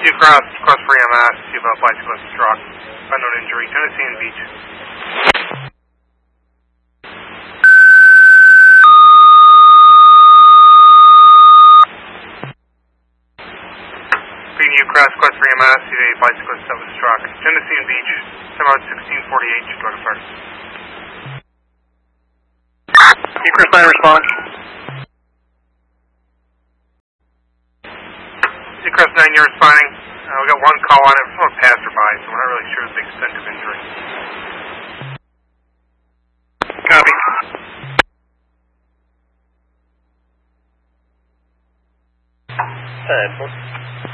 You cross for EMS, you have a bicyclist struck, unknown injury, Genesee and Beach. You cross for EMS, you have a bicyclist that was struck, Genesee and Beach, about 1648, you go to first. You cross 9 response. You cross 9, you're responding. We got one call on it from a passerby, so we're not really sure of the extent of injury. Copy. 10-4.